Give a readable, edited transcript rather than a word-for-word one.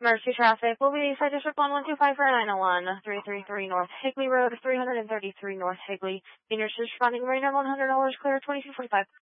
Mercy traffic will be Side District 1125 for 901, 333 North Higley Road, 333 North Higley. Seniors responding right now $100 clear 2245.